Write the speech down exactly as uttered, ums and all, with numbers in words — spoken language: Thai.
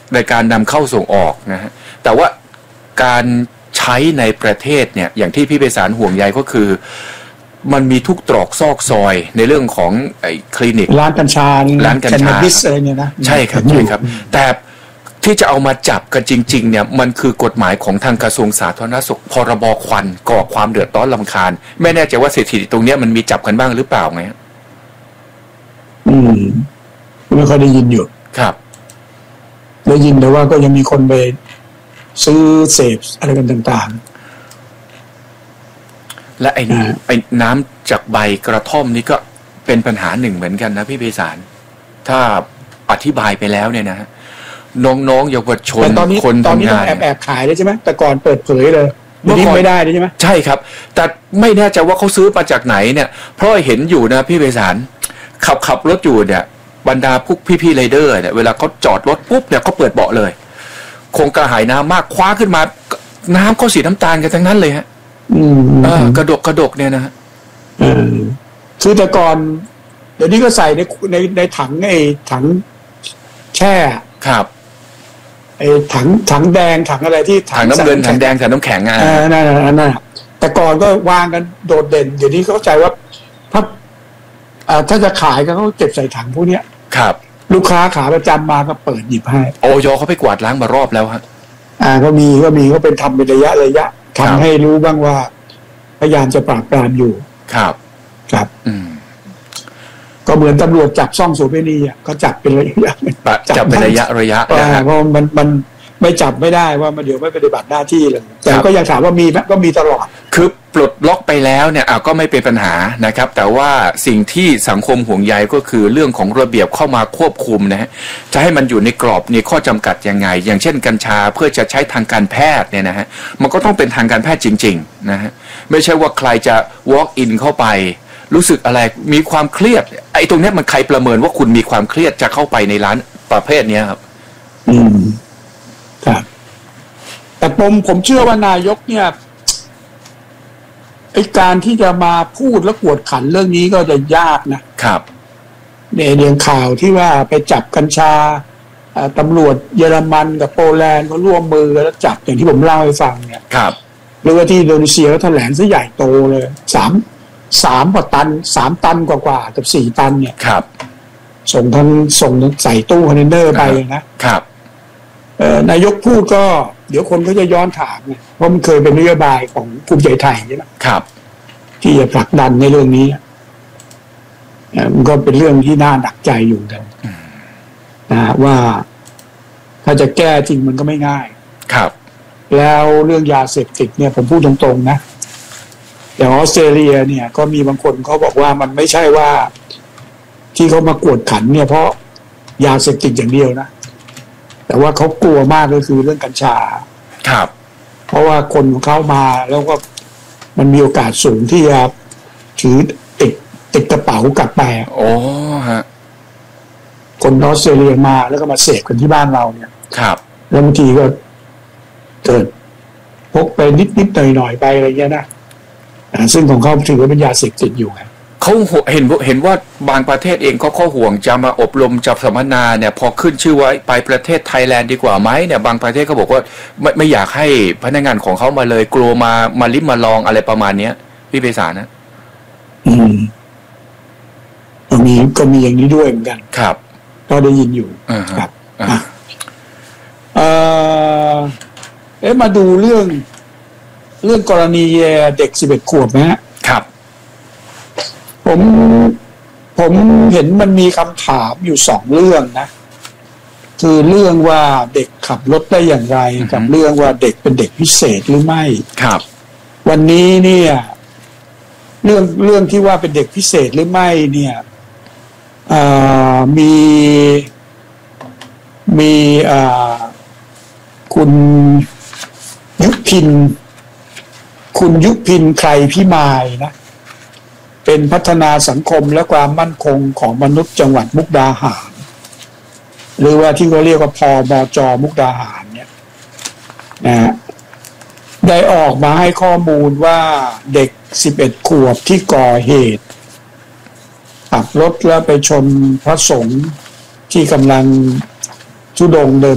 ในการนำเข้าส่งออกนะฮะแต่ว่าการใช้ในประเทศเนี่ยอย่างที่พี่ไพศาลห่วงใยก็คือมันมีทุกตรอกซอกซอยในเรื่องของไอ้คลินิกร้านกัญชาร้านกัญชาอะไรเนี่ยนะใช่ครับใช่ครับแต่ที่จะเอามาจับกันจริงๆเนี่ยมันคือกฎหมายของทางกระทรวงสาธารณสุขพรบควันก่อความเดือดร้อนรำคาญไม่แน่ใจว่าสถิติตรงนี้มันมีจับกันบ้างหรือเปล่าไงอืมไม่ค่อยได้ยินอยู่ครับได้ยินแต่ว่าก็ยังมีคนไปซื้อเสพอะไรกันต่างๆและไอ้ไอ้น้ำจากใบกระท่อมนี่ก็เป็นปัญหาหนึ่งเหมือนกันนะพี่ไพศาลถ้าอธิบายไปแล้วเนี่ยนะน้องๆเยาวชนคนทำงานแอบแอบขายได้ใช่ไหมแต่ก่อนเปิดเผยเลยเมื่อก่อนไม่ได้ใช่ไหมใช่ครับแต่ไม่แน่ใจว่าเขาซื้อมาจากไหนเนี่ยเพราะเห็นอยู่นะพี่ไพศาลขับขับรถอยู่เนี่ยบรรดาพวกพี่ๆไรเดอร์เนี่ยเวลาเขาจอดรถปุ๊บเนี่ยเขาเปิดเบาะเลยคงกระหายน้ำมากคว้าขึ้นมาน้ำเขาสีน้ำตาลกันทั้งนั้นเลยฮะอืมกระดกกระดกเนี่ยนะฮะคือแต่ก่อนเดี๋ยวนี้ก็ใส่ในในในถังไอ้ถังแช่ครับไอ้ถังถังแดงถังอะไรที่ถังน้ำเงินถังแดงถังน้ำแข็งอ่ะนั่นนั่นนั่นแต่ก่อนก็วางกันโดดเด่นเดี๋ยวนี้เข้าใจว่าถ้าถ้าจะขายก็เขาเก็บใส่ถังพวกเนี้ยครับลูกค้าขาประจำมาก็เปิดหยิบให้โอยเขาไปกวาดล้างมารอบแล้วฮะอ่าก็มีก็มีก็เป็นทำเป็นระยะระยะทำให้รู้บ้างว่าพยายามจะปราบปรามอยู่ครับครับอืมก็เหมือนตำรวจจับซ่องโสเภณีอ่ะก็จับเป็นระยะจับเป็นระยะระยะเพราะมันมันไม่จับไม่ได้ว่ามันเดี๋ยวไม่ปฏิบัติหน้าที่เลยแต่ก็ยังถามว่ามีไหมก็มีตลอดคือปลดล็อกไปแล้วเนี่ยอ่ะก็ไม่เป็นปัญหานะครับแต่ว่าสิ่งที่สังคมห่วงใยก็คือเรื่องของระเบียบเข้ามาควบคุมนะฮะจะให้มันอยู่ในกรอบในข้อจำกัดยังไงอย่างเช่นกัญชาเพื่อจะใช้ทางการแพทย์เนี่ยนะฮะมันก็ต้องเป็นทางการแพทย์จริงๆนะฮะไม่ใช่ว่าใครจะ walk in เข้าไปรู้สึกอะไรมีความเครียดไอ้ตรงนี้มันใครประเมินว่าคุณมีความเครียดจะเข้าไปในร้านประเภทนี้ครับอืมครับแต่ผมผมเชื่อว่านายกเนี่ยไอ้การที่จะมาพูดและกวดขันเรื่องนี้ก็จะยากนะครับเนี่ยเรื่องข่าวที่ว่าไปจับกัญชาตำรวจเยอรมันกับโปแลนด์เขาร่วมมือแล้วจับอย่างที่ผมเล่าให้ฟังเนี่ยครับหรือว่าที่อินโดนีเซียเขาแถลงซะใหญ่โตเลยสามสามกว่าตันสามตันกว่ากว่ากับสี่ตันเนี่ยครับส่งทั้งส่งใส่ตู้คอนเทนเนอร์ไปนะครับเอ่อนายกพูดก็เดี๋ยวคนก็จะย้อนถามไงเพราะมันเคยเป็นนโยบายของภูมิใจไทยใช่ไหมครับที่จะผลักดันในเรื่องนี้มันก็เป็นเรื่องที่น่าหนักใจอยู่กันนะว่าถ้าจะแก้จริงมันก็ไม่ง่ายครับแล้วเรื่องยาเสพติดเนี่ยผมพูดตรงๆนะอย่างออสเตรเลียเนี่ยก็มีบางคนเขาบอกว่ามันไม่ใช่ว่าที่เขามากวดขันเนี่ยเพราะยาเสพติดอย่างเดียวนะแต่ว่าเขากลัวมากก็คือเรื่องกัญชาครับเพราะว่าคนของเขามาแล้วก็มันมีโอกาสสูงที่จะถือติดติดกระเป๋ากลับไปโอ้ฮะคนออสเตรเลียมาแล้วก็มาเสพกันที่บ้านเราเนี่ยครับแล้วบางทีก็เกิดพกไปนิดๆหน่อยๆไปอะไรเงี้ยนะซึ่งของเขาถือว่าเป็นยาเสพติดอยู่เขาเห็นเห็นว่าบางประเทศเองเขาข้อห่วงจะมาอบรมจับสัมมนาเนี่ยพอขึ้นชื่อว่าไปประเทศไทยแลนด์ดีกว่าไหมเนี่ยบางประเทศเขาบอกว่าไม่ไม่อยากให้พนักงานของเขามาเลยกลัวมามาลิ้มมาลองอะไรประมาณเนี้ยพี่ไพศาลนะอืมก็มีก็มีอย่างนี้ด้วยเหมือนกันครับก็ได้ยินอยู่ครับเอ่อเอ๊ะมาดูเรื่องเรื่องกรณีเด็กสิบเอ็ดขวบไหมฮะครับผมผมเห็นมันมีคำถามอยู่สองเรื่องนะคือเรื่องว่าเด็กขับรถได้อย่างไรกับเรื่องว่าเด็กเป็นเด็กพิเศษหรือไม่ครับวันนี้เนี่ยเรื่องเรื่องที่ว่าเป็นเด็กพิเศษหรือไม่เนี่ยมีมีคุณยุพินคุณยุพินใครพิมายนะเป็นพัฒนาสังคมและความมั่นคงของมนุษย์จังหวัดมุกดาหารหรือว่าที่เขาเรียกว่าพมจ.มุกดาหารเนี่ยนะได้ออกมาให้ข้อมูลว่าเด็กสิบเอ็ดขวบที่ก่อเหตุขับรถแล้วไปชนพระสงฆ์ที่กำลังธุดงค์เดิน